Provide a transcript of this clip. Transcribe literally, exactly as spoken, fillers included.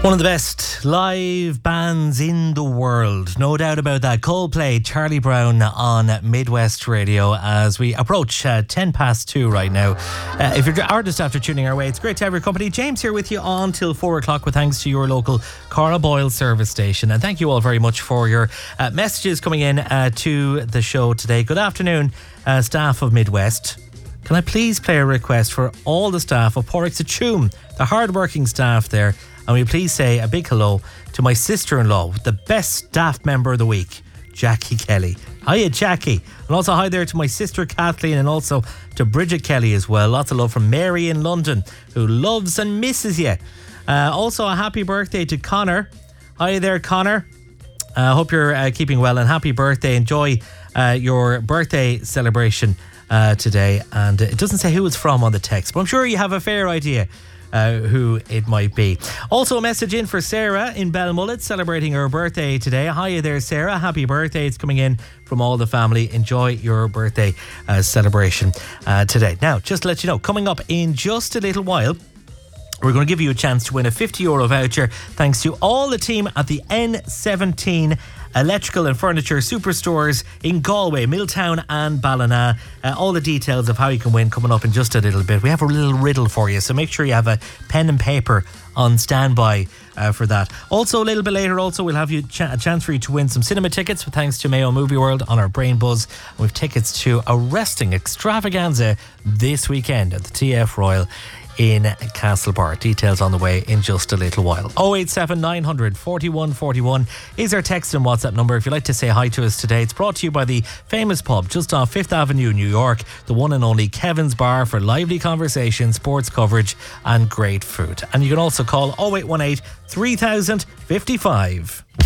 One of the best live bands in the world, no doubt about that. Coldplay, Charlie Brown on Midwest Radio as we approach uh, ten past two right now. Uh, if you're artist after tuning our way, it's great to have your company. James here with you on till four o'clock with thanks to your local Carl Boyle service station. And thank you all very much for your uh, messages coming in uh, to the show today. Good afternoon, uh, staff of Midwest. Can I please play a request for all the staff of Porrick Tuam, the hard-working staff there? And will you please say a big hello to my sister-in-law, the best staff member of the week, Jackie Kelly. Hiya, Jackie. And also hi there to my sister Kathleen and also to Bridget Kelly as well. Lots of love from Mary in London, who loves and misses you. Uh, also a happy birthday to Connor. Hi there, Connor. I uh, hope you're uh, keeping well and happy birthday. Enjoy uh, your birthday celebration uh, today. And it doesn't say who it's from on the text, but I'm sure you have a fair idea Uh, who it might be. Also a message in for Sarah in Belmullet celebrating her birthday today. Hiya there, Sarah. Happy birthday. It's coming in from all the family. Enjoy your birthday uh, celebration uh, today. Now, just to let you know, coming up in just a little while, we're going to give you a chance to win a fifty euro voucher thanks to all the team at the N seventeen Electrical and Furniture Superstores in Galway, Milltown and Ballina. Uh, all the details of how you can win coming up in just a little bit. We have a little riddle for you, so make sure you have a pen and paper on standby uh, for that. Also, a little bit later, also we'll have you ch- a chance for you to win some cinema tickets thanks to Mayo Movie World on our Brain Buzz. We've tickets to a wrestling extravaganza this weekend at the T F Royal in Castlebar. Details on the way in just a little while. oh eight seven nine hundred forty-one forty-one is our text and WhatsApp number if you'd like to say hi to us today. It's brought to you by the famous pub just off Fifth Avenue, New York, the one and only Kevin's Bar, for lively conversation, sports coverage and great food. And you can also call oh eight one eight three thousand fifty-five.